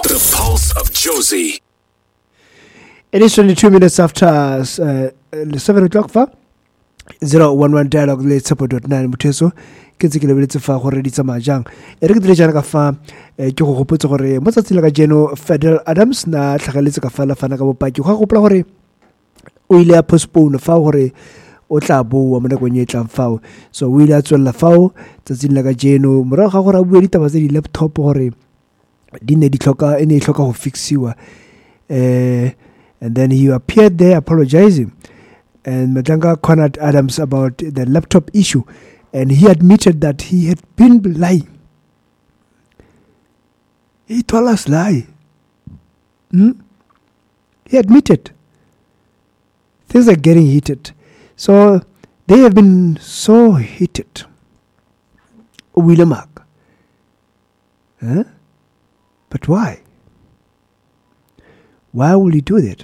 The Pulse of Jozi. It is 22 minutes after 7 o'clock. 011 dialogue le tsepo.9 Muteso ke tse ke lebeletse fa go reditsa majang e re ke dire jana ka fa ke go gopotsa gore mo tsatsing la ka jeno Federal Adams na tlhageletse ka fa la fana ka bopaki go gopola gore o ile a postpone fa gore o tla boa mo nakong e tlang fao so o ile a tswella fao tsatsing la ka jeno morago ga gore a bue ditaba tse di laptop gore di ne di tlhoka go fixiwa and then he appeared there apologizing and Matanga cornered Adams about the laptop issue, and he admitted that he had been lying. He told us lie. He admitted. Things are getting heated. So they have been so heated. Williamak. But why? Why will he do that?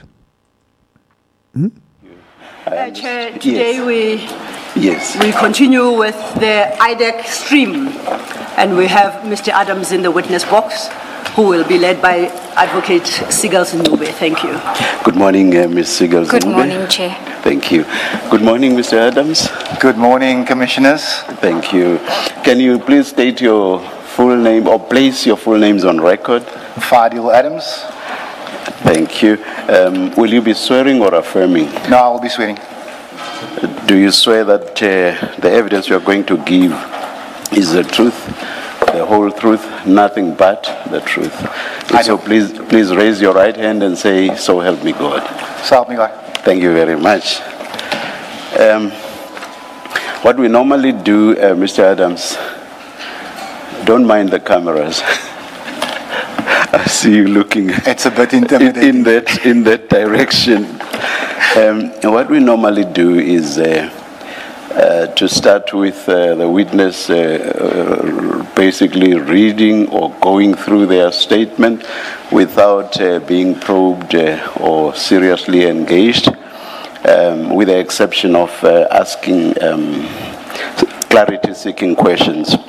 Chair, today we continue with the IDEC stream, and we have Mr. Adams in the witness box, who will be led by Advocate Sigals Ncube. Thank you. Good morning, Ms. Sigals Ncube. Good morning, Chair. Thank you. Good morning, Mr. Adams. Good morning, Commissioners. Thank you. Can you please state your full name or place your full names on record? Fadil Adams. Thank you. Will you be swearing or affirming? No, I will be swearing. Do you swear that the evidence you are going to give is the truth, the whole truth, nothing but the truth? So please raise your right hand and say, "So help me God." So help me God. Thank you very much. What we normally do, Mr. Adams, don't mind the cameras. I see you looking. It's a bit intimidating. in that direction. What we normally do is to start with the witness basically reading or going through their statement without being probed or seriously engaged, with the exception of asking clarity-seeking questions.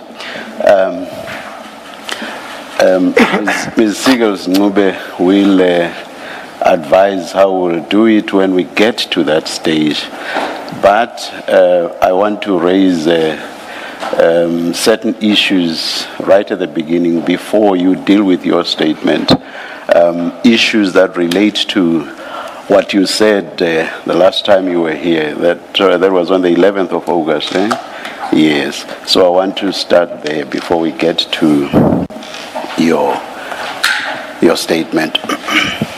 Ms. Sigals Ncube will advise how we'll do it when we get to that stage. But I want to raise certain issues right at the beginning before you deal with your statement. Issues that relate to what you said the last time you were here. That was on the 11th of August. Yes. So I want to start there before we get to your statement.